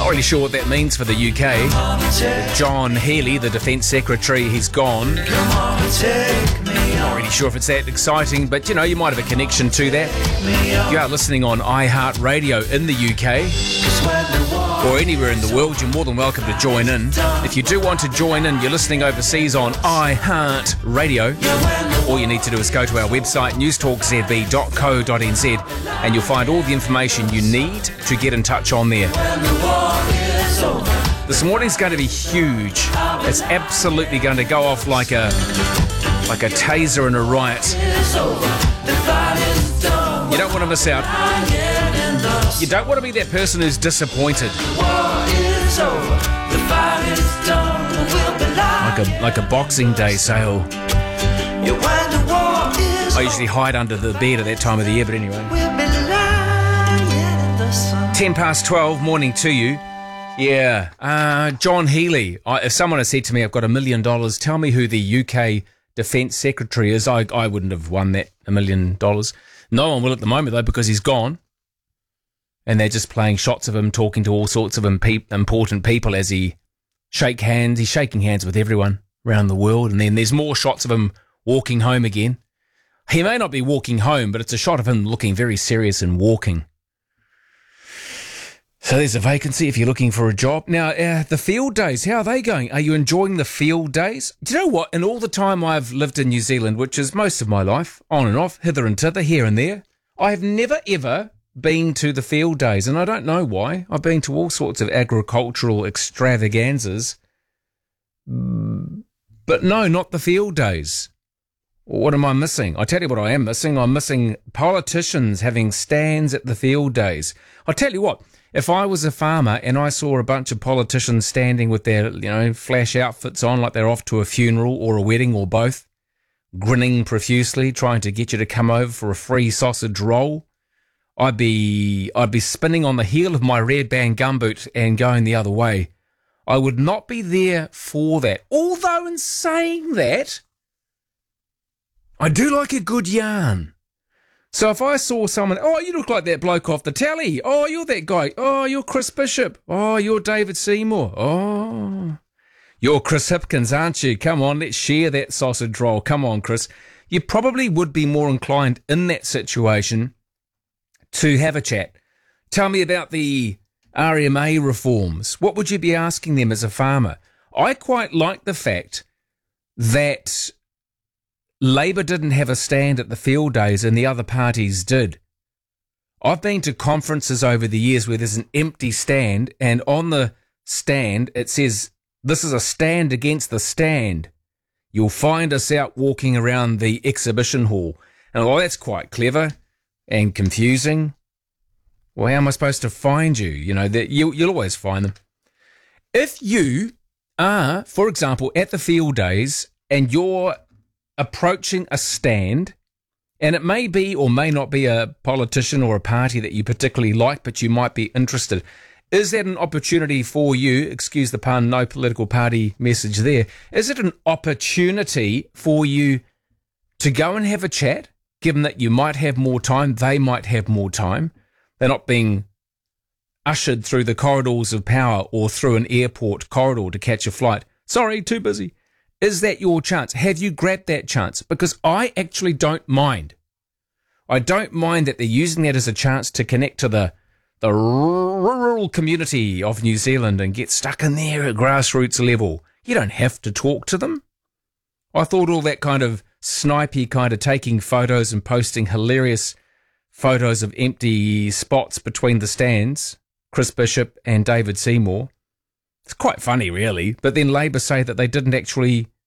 Not really sure what that means for the UK. John Healey, the Defence Secretary, he's gone. Not really sure if it's that exciting, but you know, you might have a connection to that. You are listening on iHeartRadio in the UK or anywhere in the world. You're more than welcome to join in. If you do want to join in, you're listening overseas on iHeartRadio. All you need to do is go to our website, newstalkzb.co.nz, and you'll find all the information you need to get in touch on there. This morning's going to be huge. It's absolutely going to go off like a taser in a riot. You don't want to miss out. You don't want to be that person who's disappointed. Like a Boxing Day sale. I usually hide under the bed at that time of the year, but anyway. 12:10, morning to you. Yeah, John Healey. If someone has said to me, I've got $1 million, tell me who the UK Defence Secretary is, I wouldn't have won that $1 million. No one will at the moment, though, because he's gone. And they're just playing shots of him talking to all sorts of important people as he shake hands. He's shaking hands with everyone around the world. And then there's more shots of him walking home again. He may not be walking home, but it's a shot of him looking very serious and walking. So there's a vacancy if you're looking for a job. Now, the field days, how are they going? Are you enjoying the field days? Do you know what? In all the time I've lived in New Zealand, which is most of my life, on and off, hither and thither, here and there, I've never, ever been to the field days, and I don't know why. I've been to all sorts of agricultural extravaganzas, but no, not the field days. What am I missing? I tell you what I am missing. I'm missing politicians having stands at the field days. I tell you what, if I was a farmer and I saw a bunch of politicians standing with their, flash outfits on like they're off to a funeral or a wedding or both, grinning profusely, trying to get you to come over for a free sausage roll, I'd be spinning on the heel of my red band gumboot and going the other way. I would not be there for that. Although in saying that, I do like a good yarn. So if I saw someone, oh, you look like that bloke off the telly. Oh, you're that guy. Oh, you're Chris Bishop. Oh, you're David Seymour. Oh, you're Chris Hipkins, aren't you? Come on, let's share that sausage roll. Come on, Chris. You probably would be more inclined in that situation to have a chat. Tell me about the RMA reforms. What would you be asking them as a farmer? I quite like the fact that Labour didn't have a stand at the field days and the other parties did. I've been to conferences over the years where there's an empty stand, and on the stand it says, "This is a stand against the stand. You'll find us out walking around the exhibition hall." And that's quite clever and confusing. Well, how am I supposed to find you? You'll always find them. If you are, for example, at the field days and you're approaching a stand, and it may be or may not be a politician or a party that you particularly like, but you might be interested, is that an opportunity for you, excuse the pun, no political party message there, is it an opportunity for you to go and have a chat, given that you might have more time, they might have more time, they're not being ushered through the corridors of power or through an airport corridor to catch a flight? Sorry, too busy. Is that your chance? Have you grabbed that chance? Because I actually don't mind. I don't mind that they're using that as a chance to connect to the rural community of New Zealand and get stuck in there at grassroots level. You don't have to talk to them. I thought all that kind of snipey kind of taking photos and posting hilarious photos of empty spots between the stands, Chris Bishop and David Seymour, it's quite funny, really. But then Labour say that they didn't actually